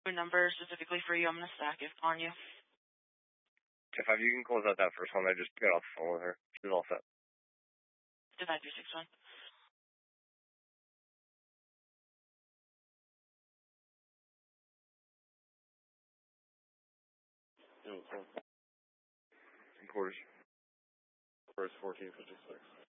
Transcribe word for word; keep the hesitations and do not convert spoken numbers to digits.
A number specifically for you. I'm going to stack it on you. If you can close out that first one, I just got off the phone with her. She's all set. five three six one. Quarters. Quarters fourteen fifty-six.